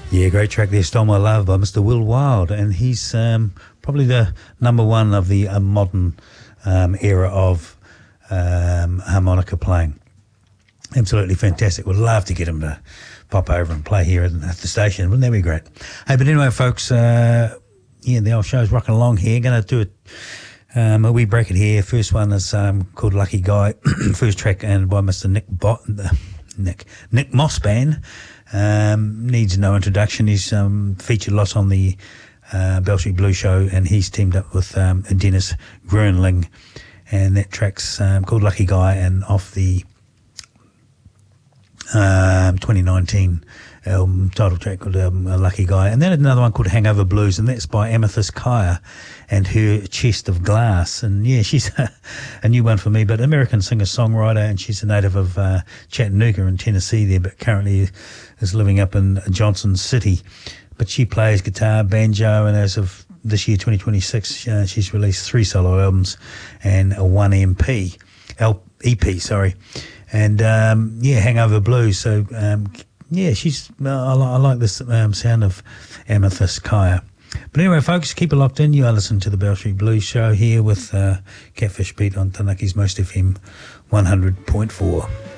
Yeah, great track there, Stole My Love by Mr. Will Wild, and he's probably the number one of the modern era of harmonica playing. Absolutely fantastic. We'd love to get him to pop over and play here at the station. Wouldn't that be great? Hey, but anyway, folks, the old show's rocking along here. Going to do a wee break it here. First one is called Lucky Guy. First track and by Mr. Nick Mossban. Needs no introduction. He's featured lots on the Bell Street Blues show, and he's teamed up with Dennis Gruenling, and that track's called Lucky Guy, and off the 2019 album, title track called Lucky Guy. And then another one called Hangover Blues, and that's by Amethyst Kaya and her Chest of Glass. And yeah, she's a new one for me, but American singer-songwriter, and she's a native of Chattanooga in Tennessee there, but currently is living up in Johnson City. But she plays guitar, banjo, and as of this year, 2026, she's released 3 solo albums and a 1 EP, and Hangover Blues. So she's I like this sound of Amethyst Kaya. But anyway, folks, keep it locked in. You are listening to the Bell Street Blues show here with Catfish Beat on Tanuki's Most FM 100.4.